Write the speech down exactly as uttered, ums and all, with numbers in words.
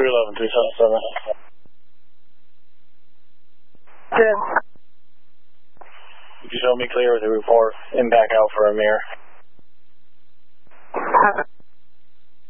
three eleven, three seven seven. Good. Could you show me clear with the report and back out for a mirror? Have it.